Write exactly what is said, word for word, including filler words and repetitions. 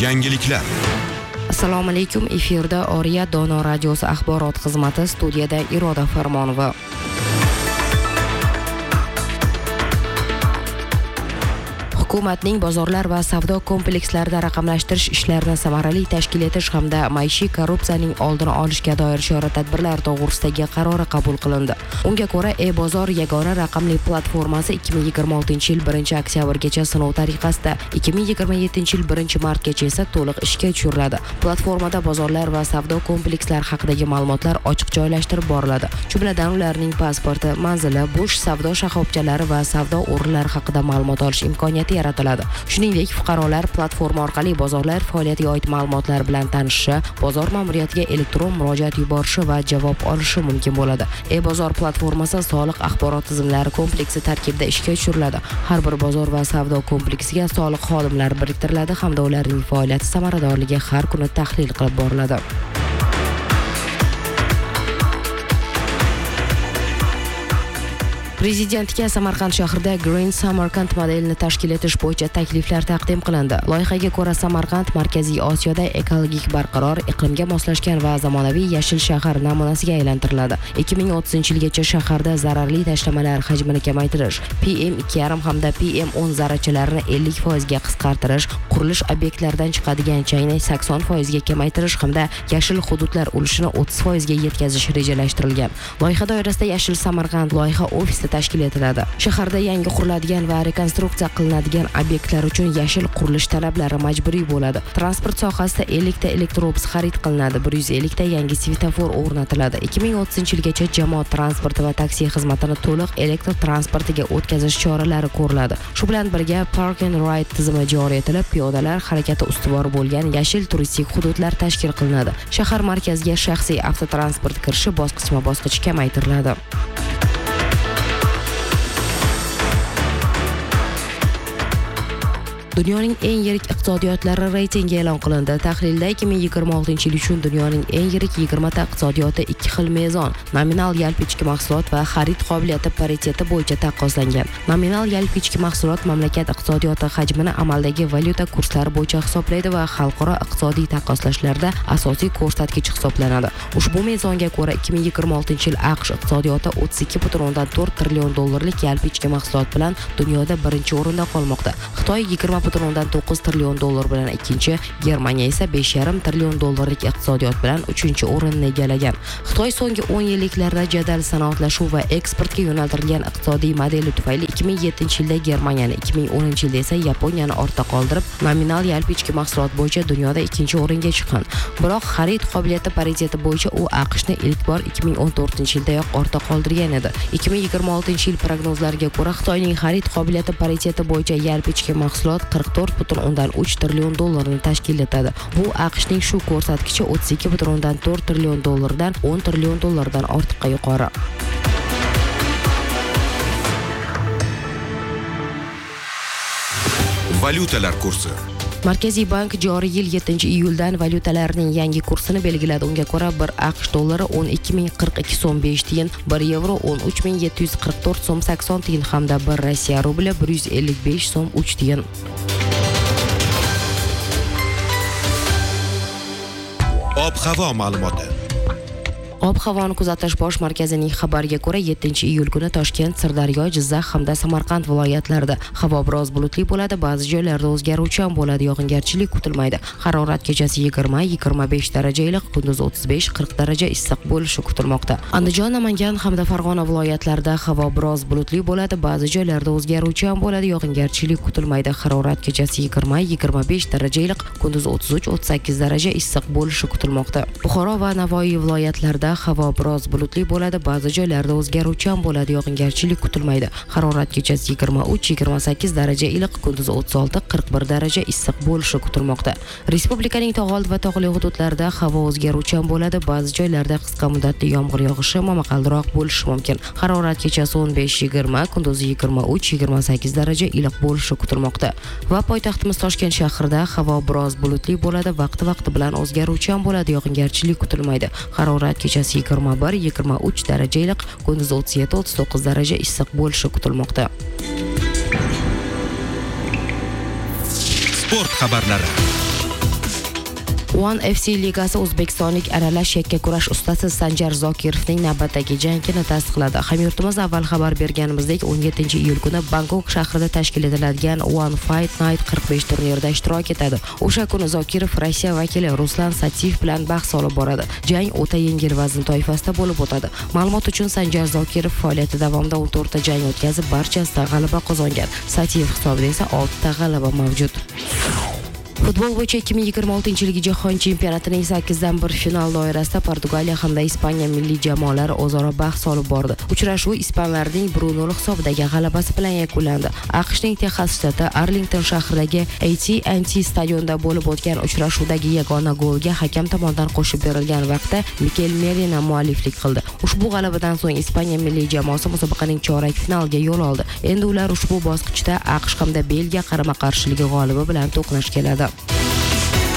Yangiliklar. Assalomu alaykum. Efirda Oriya Dono radiosi axborot xizmati, studiyada Iroda Farmonova. Hukumatning bozorlar va savdo komplekslarida raqamlashtirish ishlarini samarali tashkil etish hamda maishiy korrupsiyaning oldini olishga doir chora-tadbirlar to'g'risidagi qarori qabul qilindi. Unga ko'ra, e-bozor yagona raqamli platformasi ikki ming yigirma oltinchi yil birinchi oktyabrgacha sinov tariqasida, ikki ming yigirma yettinchi yil birinchi martgacha esa to'liq ishga tushiriladi. Platformada bozorlar va savdo komplekslari haqidagi ma'lumotlar ochiq joylashtirib boriladi. Jumladan ularning pasporti, manzili, bo'sh savdo shoxobchalari va savdo o'rinlari haqida ma'lumot olish imkoniyati yaratiladi. Shuningdek, fuqarolar platforma orqali bozorlar faoliyatiga oid ma'lumotlar bilan tanishishi, bozor ma'muriyatiga elektron murojaat yuborishi va javob olishi mumkin bo'ladi. E-bozor platformasi soliq axborot tizimlari kompleksi tarkibida ishga tushiriladi. Har bir bozor va savdo kompleksiga soliq xodimlari biriktiriladi hamda ularning faoliyati samaradorligi har kuni tahlil qilib boriladi. Prezidentga Samarqand shahrida Green Samarkand modelini tashkil etish bo'yicha takliflar taqdim qilindi. Loyihaga ko'ra, Samarqand Markaziy Osiyoda ekologik barqaror, iqlimga moslashgan va zamonaviy yashil shahar namunasiga aylantiriladi. ikki ming o'ttizinchi yilgacha shaharda zararli tashlamalar hajmini kamaytirish, P M ikki yarim hamda P M o'n zarrachalarini ellik foiz ga qisqartirish, qurilish obyektlaridan chiqadigan changni sakson foiz ga kamaytirish hamda yashil hududlar ulushini o'ttiz foiz ga yetkazish rejalashtirilgan. Loyiha doirasida Yashil Samarqand loyiha ofisi tashkil etiladi. Shaharda yangi quriladigan va rekonstruksiya qilinadigan obyektlar uchun yashil qurilish talablari majburiy bo'ladi. Transport sohasida ellik ta elektrobus xarid qilinadi, bir yuz ellik ta yangi svetofor o'rnatiladi. ikki ming o'ttizinchi yilgacha jamoat transporti va taksi xizmatini to'liq elektr transportiga o'tkazish choralari ko'riladi. Shu bilan birga Park and Ride tizimi joriy etilib, piyodalar harakati ustuvor bo'lgan yashil turistik hududlar tashkil qilinadi. Shahar markaziga shaxsiy avtotransport kirishi bosqichma-bosqich kamaytiriladi. Dunyoning eng yirik iqtisodiyotlari reytingi e'lon qilindi. Tahlilda ikki ming yigirma oltinchi yil uchun dunyoning eng yirik yigirma ta iqtisodiyoti ikki xil mezon, nominal yalpi ichki mahsulot va xarid qobiliyati pariteti bo'yicha taqqoslangan. Nominal yalpi ichki mahsulot mamlakat iqtisodiyoti hajmini amaldagi valyuta kurslari bo'yicha hisoblaydi va xalqaro iqtisodiy taqqoslashlarda asosiy ko'rsatkich hisoblanadi. Ushbu mezonga ko'ra, ikki ming yigirma oltinchi yil AQSh iqtisodiyoti o'ttiz ikki butun o'ndan to'rt trillion dollarlik yalpi ichki mahsulot bilan dunyoda birinchi o'rinda qolmoqda. Xitoy yigirma butun o'ndan to'qqiz trillion dollar bilan ikkinchi, Germaniya esa besh yarim trillion dollarlik iqtisodiyot bilan uchinchi o'rinni egallagan. Xitoy so'nggi o'n yilliklarda jadal sanoatlashuv va eksportga yo'naltirilgan iqtisodiy modeli tufayli ikki ming yettinchi yilda Germaniyani, ikki ming o'ninchi yilda esa Yaponiyani ortda qoldirib, nominal yalpi ichki mahsulot bo'yicha dunyoda ikkinchi o'ringa chiqqan. Biroq xarid qobiliyati pariteti bo'yicha u AQShni ilk bor ikki ming o'n to'rtinchi yildayoq ortda qoldirgan edi. ikki ming yigirma oltinchi yil prognozlariga ko'ra, Xitoyning xarid qobiliyati pariteti bo'yicha yalpi ichki mahsulot qirq to'rt butun o'ndan uch trillion dollarni tashkil etadi. Bu AQShning shu ko'rsatkichi o'ttiz ikki butun o'ndan to'rt trillion dollardan o'n trillion dollardan ortiqqa yuqori. Valyutalar kursi. Markaziy bank joriy yil yettinchi iyuldan valyutalarning yangi kursini belgiladi. Unga ko'ra, bir AQSh dollari o'n ikki ming qirq ikki so'm besh tiyin, bir yevro o'n uch ming yetti yuz qirq to'rt so'm sakson tiyin hamda bir Rossiya rubli bir yuz ellik besh so'm uch tiyin. Ob-havo ma'lumoti. Ob-havoni kuzatish bosh markazining xabariga ko'ra, yettinchi iyul kuni Toshkent, Sirdaryo, Jizzax hamda Samarqand viloyatlarida havo biroz bulutli bo'ladi, ba'zi joylarda o'zgaruvchan bo'ladi, yog'ingarchilik kutilmaydi. Harorat kechasi yigirma yigirma besh daraja iliq, kunduz o'ttiz besh qirq daraja issiq bo'lishi kutilmoqda. Andijon, Namangan hamda Farg'ona viloyatlarida havo biroz bulutli bo'ladi, ba'zi joylarda o'zgaruvchan bo'ladi, yog'ingarchilik kutilmaydi. Harorat kechasi yigirma yigirma besh daraja iliq, kunduz o'ttiz uch o'ttiz sakkiz daraja issiq bo'lishi kutilmoqda. Buxoro va Navoiy viloyatlarida havo biroz bulutli bo'ladi, ba'zi joylarda o'zgaruvchan bo'ladi, yog'ingarchilik kutilmaydi. Harorat kechasi yigirma uch yigirma sakkiz daraja iliq, kunduz o'ttiz olti qirq bir daraja issiq bo'lishi kutilmoqda. Respublikaning tog'oldi va tog'li hududlarida havo o'zgaruvchan bo'ladi, ba'zi joylarda qisqa muddatli yomg'ir yog'ishi momaqaldiroq bo'lishi mumkin. Harorat kechasi o'n besh yigirma, kunduz yigirma uch yigirma sakkiz daraja iliq bo'lishi kutilmoqda. Va poytaxtimiz Toshkent shahrida havo biroz bulutli bo'ladi, vaqti-vaqti bilan o'zgaruvchan bo'ladi, yog'ingarchilik kutilmaydi. Harorat kechasi yigirma bir yigirma uch daraja iliq, kunduz o'ttiz yetti o'ttiz to'qqiz daraja issiq bo'lishi kutilmoqda. Sport xabarlari. One F C ligasi o'zbekistonlik aralash yakkakurash ustasi Sanjar Zokirovning navbatdagi jangini tasdiqladi. Hamyurtimiz avval xabar berganimizdek, o'n yettinchi iyul kuni Bangkok shahrida tashkil etiladigan One Fight Night qirq besh turnirida ishtirok etadi. O'sha kuni Zokirov Rossiya vakili Ruslan Satsiyev bilan bahs olib boradi. Jang o'ta yengil vazn toifasida bo'lib o'tadi. Ma'lumot uchun, Sanjar Zokirov faoliyati davomida o'n to'rtta jang o'tkazib, barchasida g'alaba qozongan. Satsiyev hisobida esa oltita g'alaba mavjud. Futbol bo'yicha ikki ming yigirma oltinchi yilgi jahon chempionatining sakkizdan bir final doirasida Portugaliya hamda Ispaniya milliy jamoalari o'zaro bahs olib bordi. Uchrashuv ispanlarning bir nol hisobidagi g'alabasi bilan yakunlandi. AQShning Texas shtati Arlington shahridagi A T and T stadionida bo'lib o'tgan uchrashuvdagi yagona golga hakam tomonidan qo'shib berilgan vaqtda Mikel Merina mualliflik qildi. Ushbu g'alabadan so'ng Ispaniya milliy jamoasi musobaqaning chorak finaliga yo'l oldi. Endi ular ushbu bosqichda AQSh hamda Belgiya qarama-qarshiligi g'olibi bilan to'qnash keladi.